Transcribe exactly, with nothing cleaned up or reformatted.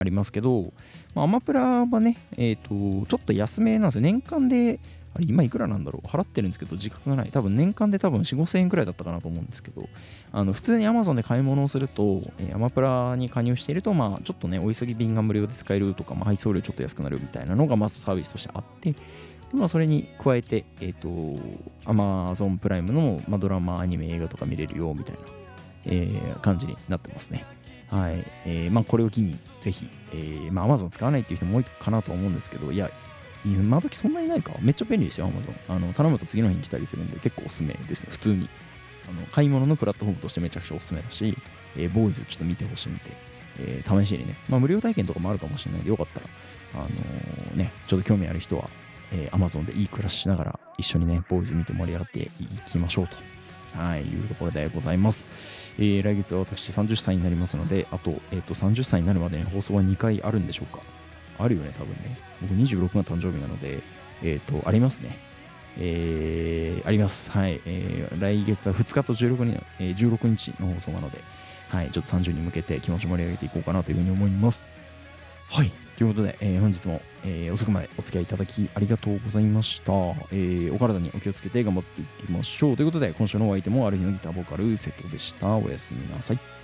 ありますけど、まあ、アマプラはね、えっ、と、ちょっと安めなんですよ。年間で、あれ今いくらなんだろう、払ってるんですけど、自覚がない。多分年間で多分よん、ごせんえんくらいだったかなと思うんですけど、あの普通に Amazon で買い物をすると、えーアマプラに加入していると、まあ、ちょっとね、お急ぎ便が無料で使えるとか、まあ、配送料ちょっと安くなるみたいなのがまずサービスとしてあって、でまあ、それに加えて、えっ、と、Amazon プライムの、まあ、ドラマ、アニメ、映画とか見れるよみたいな、えー感じになってますね。はい。えーまあ、これを機に、ぜひ、えーまあ、Amazon 使わないっていう人も多いかなと思うんですけど、いや、今時そんなにないか。めっちゃ便利ですよ、Amazon。あの、頼むと次の日に来たりするんで、結構おすすめですね、普通に。あの、買い物のプラットフォームとしてめちゃくちゃおすすめだし、えー、ボーイズちょっと見てほしいんで、えー試しにね、まあ、無料体験とかもあるかもしれないんで、よかったら、あのーね、ちょっと興味ある人は、えー Amazon でいい暮らししながら、一緒にね、ボーイズ見て盛り上がっていきましょうと。はい、いうところでございます。えー来月は私さんじゅっさいになりますので、あと、えっ、と、さんじゅっさいになるまでに放送はにかいあるんでしょうか。あるよね、多分ね。僕にじゅうろくが誕生日なので、えっ、と、ありますね。えー、あります。はい。えー来月はふつかとじゅうろくにち、えーじゅうろくにちの放送なので、はい。ちょっとさんじゅうに向けて気持ち盛り上げていこうかなというふうに思います。はい。ということで、えー本日も、えー遅くまでお付き合いいただきありがとうございました。えーお体にお気をつけて頑張っていきましょう。ということで、今週のお相手もある日のギターボーカル、瀬戸でした。おやすみなさい。